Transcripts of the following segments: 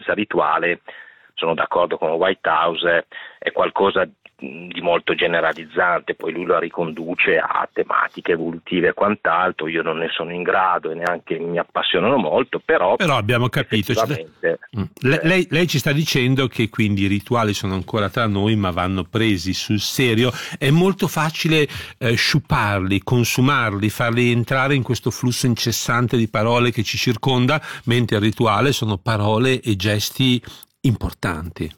l'esperienza rituale, sono d'accordo con Whitehouse, è qualcosa di molto generalizzante, poi lui la riconduce a tematiche evolutive e quant'altro. Io non ne sono in grado e neanche mi appassionano molto, però abbiamo capito. Lei ci sta dicendo che quindi i rituali sono ancora tra noi, ma vanno presi sul serio. È molto facile sciuparli, consumarli, farli entrare in questo flusso incessante di parole che ci circonda, mentre il rituale sono parole e gesti importanti.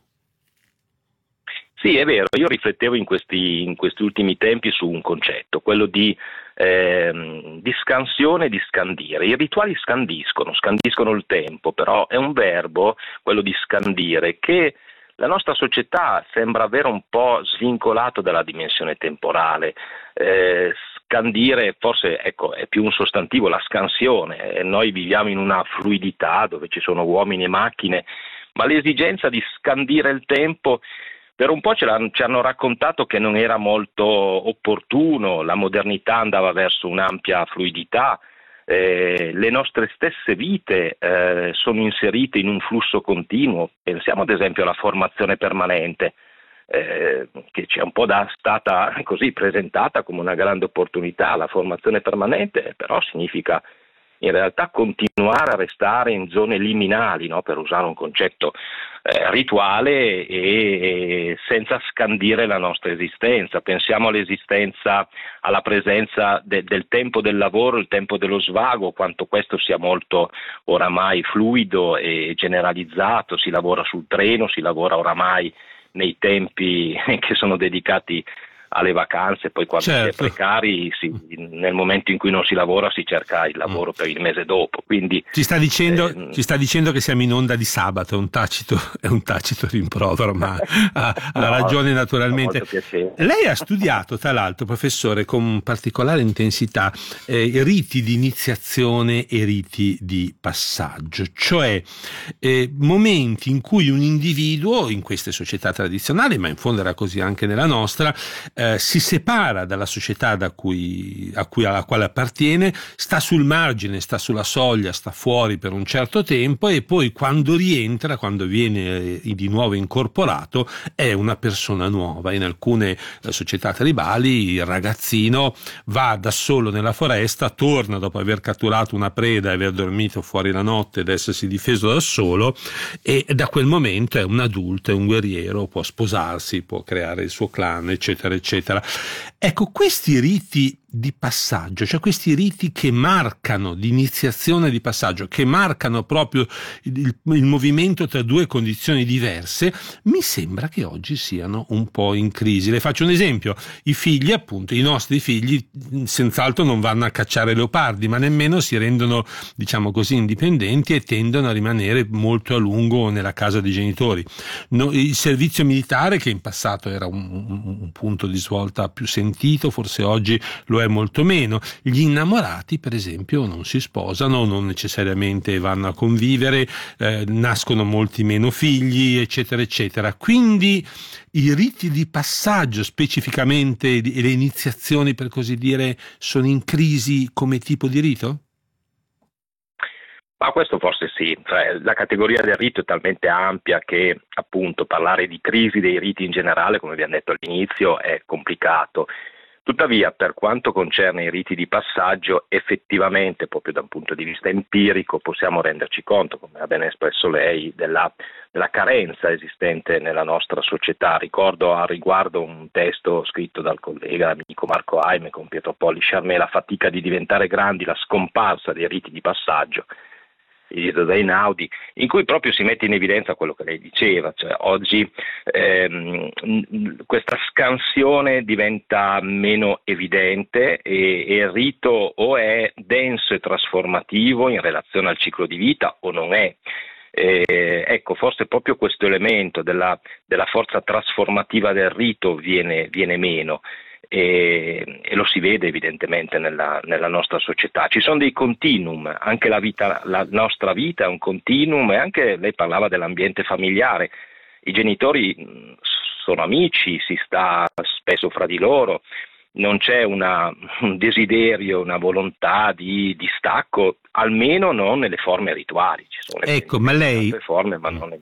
Sì, è vero, io riflettevo in questi ultimi tempi su un concetto, quello di scansione e di scandire. I rituali scandiscono il tempo, però è un verbo, quello di scandire, che la nostra società sembra avere un po' svincolato dalla dimensione temporale. Scandire forse è più un sostantivo, la scansione. Noi viviamo in una fluidità dove ci sono uomini e macchine, ma l'esigenza di scandire il tempo per un po' ci hanno raccontato che non era molto opportuno, la modernità andava verso un'ampia fluidità, le nostre stesse vite sono inserite in un flusso continuo. Pensiamo ad esempio alla formazione permanente, che ci è un po' stata così presentata come una grande opportunità. La formazione permanente però significa in realtà continuare a restare in zone liminali, no? Per usare un concetto rituale, e senza scandire la nostra esistenza. Pensiamo all'esistenza, alla presenza del tempo del lavoro, il tempo dello svago, quanto questo sia molto oramai fluido e generalizzato. Si lavora sul treno, si lavora oramai nei tempi che sono dedicati alle vacanze, poi quando si è precari, nel momento in cui non si lavora si cerca il lavoro per il mese dopo. Quindi ci sta dicendo che siamo in onda di sabato, è un tacito rimprovero, ma ha ragione naturalmente. Lei ha studiato, tra l'altro, professore, con particolare intensità riti di iniziazione e riti di passaggio, cioè momenti in cui un individuo in queste società tradizionali, ma in fondo era così anche nella nostra, si separa dalla società alla quale appartiene, sta sul margine, sta sulla soglia, sta fuori per un certo tempo, e poi quando rientra, quando viene di nuovo incorporato, è una persona nuova. In alcune società tribali il ragazzino va da solo nella foresta, torna dopo aver catturato una preda e aver dormito fuori la notte ed essersi difeso da solo, e da quel momento è un adulto, è un guerriero, può sposarsi, può creare il suo clan, eccetera eccetera. Ecco, questi riti di passaggio, cioè questi riti che marcano di iniziazione di passaggio, che marcano proprio il movimento tra due condizioni diverse, mi sembra che oggi siano un po' in crisi. Le faccio un esempio: i figli, appunto, i nostri figli senz'altro non vanno a cacciare leopardi, ma nemmeno si rendono, diciamo così, indipendenti, e tendono a rimanere molto a lungo nella casa dei genitori. Il servizio militare, che in passato era un punto di svolta più sentito, forse oggi lo è molto meno. Gli innamorati, per esempio, non si sposano, non necessariamente vanno a convivere, nascono molti meno figli, eccetera eccetera. Quindi i riti di passaggio, specificamente le iniziazioni, per così dire, sono in crisi come tipo di rito? Ma questo forse sì, la categoria del rito è talmente ampia che appunto parlare di crisi dei riti in generale, come abbiamo detto all'inizio, è complicato. Tuttavia, per quanto concerne i riti di passaggio, effettivamente, proprio da un punto di vista empirico, possiamo renderci conto, come ha ben espresso lei, della carenza esistente nella nostra società. Ricordo al riguardo un testo scritto dal collega amico Marco Aime con Pietro Polli Charmé, La fatica di diventare grandi, la scomparsa dei riti di passaggio, edito da Einaudi, in cui proprio si mette in evidenza quello che lei diceva, cioè oggi questa scansione diventa meno evidente, e il rito o è denso e trasformativo in relazione al ciclo di vita o non è. Ecco, forse proprio questo elemento della forza trasformativa del rito viene meno. E lo si vede evidentemente nella nostra società. Ci sono dei continuum, anche la nostra vita è un continuum, e anche lei parlava dell'ambiente familiare. I genitori sono amici, si sta spesso fra di loro, non c'è un desiderio, una volontà di distacco, almeno non nelle forme rituali. Ci sono ecco, ma lei forme, ma non nelle